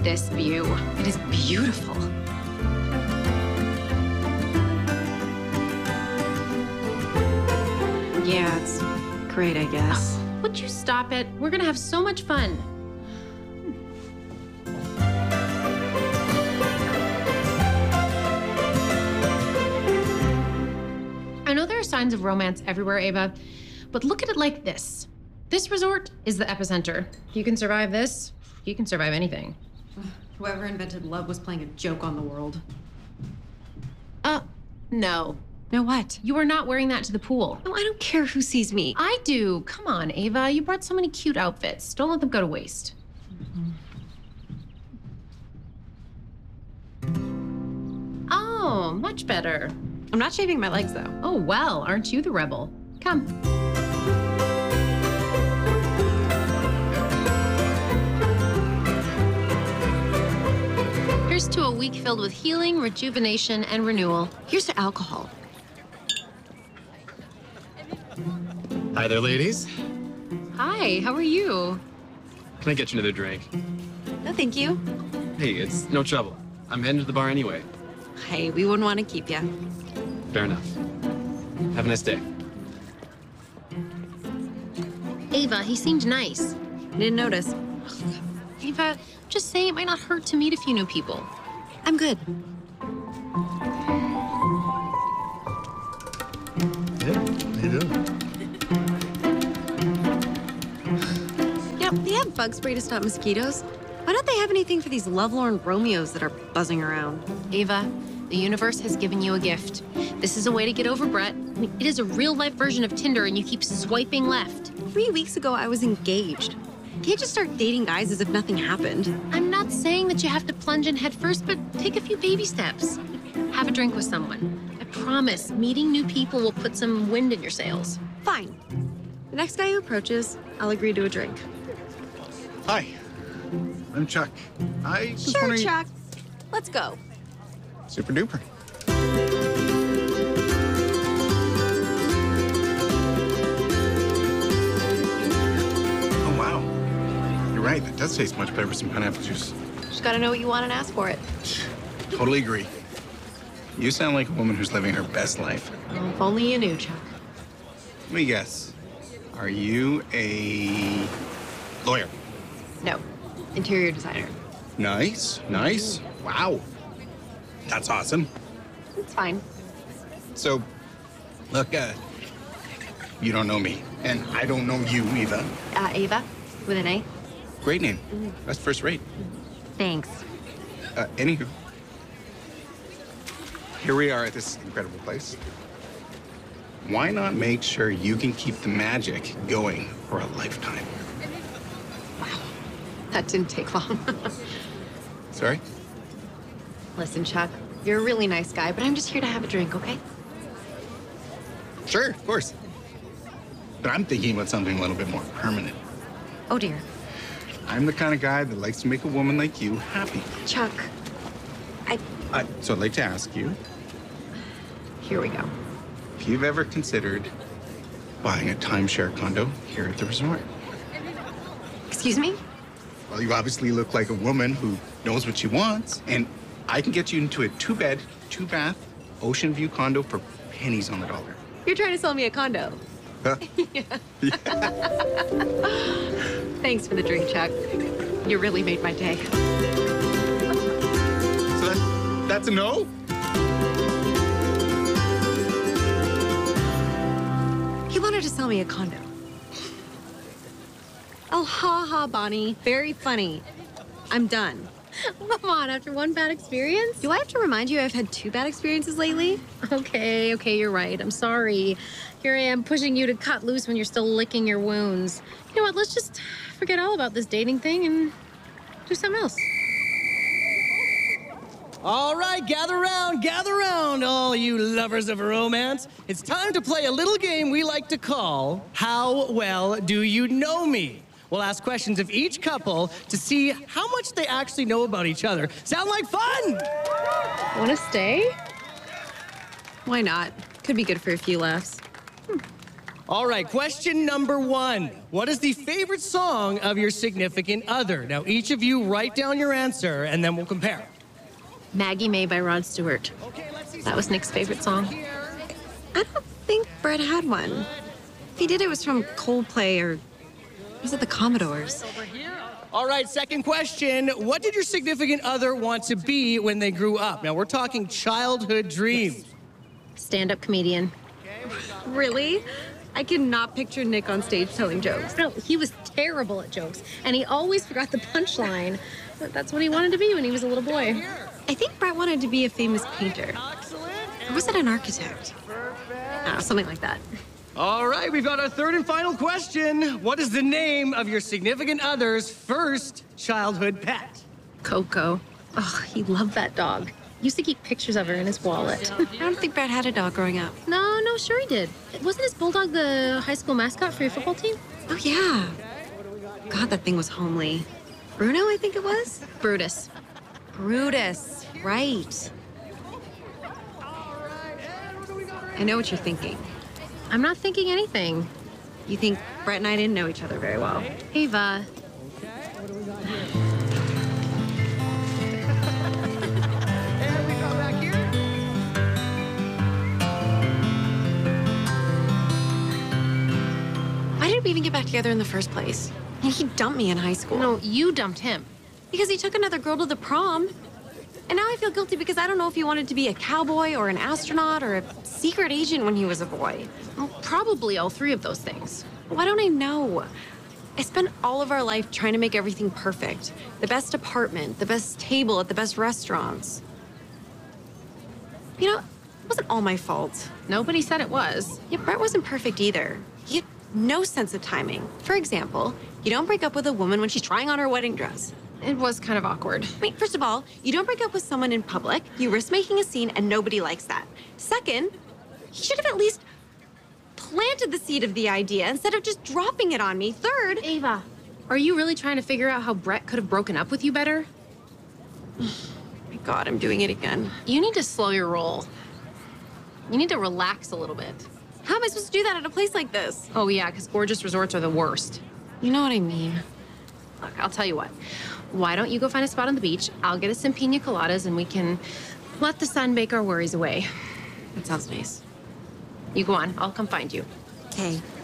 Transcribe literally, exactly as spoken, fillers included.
this view. It is beautiful. Yeah, it's great, I guess. Oh, would you stop it? We're gonna have so much fun. I know there are signs of romance everywhere, Ava, but look at it like this. This resort is the epicenter. You can survive this, you can survive anything. Whoever invented love was playing a joke on the world. Uh, no. No what? You are not wearing that to the pool. No, I don't care who sees me. I do. Come on, Ava. You brought so many cute outfits. Don't let them go to waste. Mm-hmm. Oh, much better. I'm not shaving my legs, though. Oh, well, aren't you the rebel? Come. Here's to a week filled with healing, rejuvenation, and renewal. Here's to alcohol. Hi there, ladies. Hi, how are you? Can I get you another drink? No, thank you. Hey, it's no trouble. I'm heading to the bar anyway. Hey, we wouldn't want to keep you. Fair enough. Have a nice day. Ava, he seemed nice. Didn't notice. Ava, just saying it might not hurt to meet a few new people. I'm good. Yeah, how you doing? Yeah, they have bug spray to stop mosquitoes. Why don't they have anything for these lovelorn Romeos that are buzzing around? Ava, the universe has given you a gift. This is a way to get over Brett. I mean, it is a real-life version of Tinder, and you keep swiping left. Three weeks ago, I was engaged. Can't just start dating guys as if nothing happened. I'm not saying that you have to plunge in head first, but take a few baby steps. Have a drink with someone. I promise, meeting new people will put some wind in your sails. Fine. The next guy who approaches, I'll agree to a drink. Hi, I'm Chuck. I was Sure, wondering... Chuck. Let's go. Super duper. Oh, wow. You're right. That does taste much better with some pineapple juice. Just gotta know what you want and ask for it. Totally agree. You sound like a woman who's living her best life. Well, if only you knew, Chuck. Let me guess. Are you a lawyer? No. Interior designer. Nice, nice. Wow. That's awesome. It's fine. So, look, uh, you don't know me, and I don't know you either. Uh, Ava, with an A. Great name. That's first rate. Thanks. Uh, anywho, here we are at this incredible place. Why not make sure you can keep the magic going for a lifetime? Wow. That didn't take long. Sorry? Listen, Chuck, you're a really nice guy, but I'm just here to have a drink, okay? Sure, of course. But I'm thinking about something a little bit more permanent. Oh, dear. I'm the kind of guy that likes to make a woman like you happy. Chuck, I... Uh, so I'd like to ask you Here we go. if you've ever considered buying a timeshare condo here at the resort. Excuse me? Well, you obviously look like a woman who knows what she wants, and I can get you into a two-bed, two-bath, ocean view condo for pennies on the dollar. You're trying to sell me a condo. Huh? Yeah. Thanks for the drink, Chuck. You really made my day. So that, that's a no? He wanted to sell me a condo. Oh, ha ha, Bonnie. Very funny. I'm done. Come on, after one bad experience? Do I have to remind you I've had two bad experiences lately? Okay, okay, you're right. I'm sorry. Here I am pushing you to cut loose when you're still licking your wounds. You know what? Let's just forget all about this dating thing and do something else. All right, gather round, gather round, all you lovers of romance. It's time to play a little game we like to call How Well Do You Know Me? We'll ask questions of each couple to see how much they actually know about each other. Sound like fun? Want to stay? Why not? Could be good for a few laughs. All right, question number one. What is the favorite song of your significant other? Now, each of you write down your answer, and then we'll compare. Maggie May by Rod Stewart. That was Nick's favorite song. I don't think Brett had one. If he did, it was from Coldplay or was it the Commodores? All right, second question. What did your significant other want to be when they grew up? Now, we're talking childhood dreams. Stand-up comedian. Really? I cannot picture Nick on stage telling jokes. No, he was terrible at jokes, and he always forgot the punchline. But that's what he wanted to be when he was a little boy. I think Brett wanted to be a famous painter. Or was it an architect? I don't know, something like that. All right, we've got our third and final question. What is the name of your significant other's first childhood pet? Coco. Oh, he loved that dog. Used to keep pictures of her in his wallet. I don't think Brett had a dog growing up. No, no, sure he did. Wasn't his bulldog the high school mascot for your football team? Oh, yeah. God, that thing was homely. Bruno, I think it was? Brutus. Brutus, right. I know what you're thinking. I'm not thinking anything. You think Brett and I didn't know each other very well. Ava. And we come back here. Why did we even get back together in the first place? I mean, he dumped me in high school. No, you dumped him. Because he took another girl to the prom. And now I feel guilty because I don't know if he wanted to be a cowboy or an astronaut or a secret agent when he was a boy. Well, probably all three of those things. Why don't I know? I spent all of our life trying to make everything perfect. The best apartment, the best table at the best restaurants. You know, it wasn't all my fault. Nobody said it was. Yeah, Brett wasn't perfect either. He had no sense of timing. For example, you don't break up with a woman when she's trying on her wedding dress. It was kind of awkward. I mean, first of all, you don't break up with someone in public. You risk making a scene, and nobody likes that. Second, he should have at least planted the seed of the idea instead of just dropping it on me. Third, Ava, are you really trying to figure out how Brett could have broken up with you better? my God, I'm doing it again. You need to slow your roll. You need to relax a little bit. How am I supposed to do that at a place like this? Oh, yeah, because gorgeous resorts are the worst. You know what I mean. Look, I'll tell you what. Why don't you go find a spot on the beach? I'll get us some pina coladas and we can let the sun bake our worries away. That sounds nice. You go on. I'll come find you. Okay.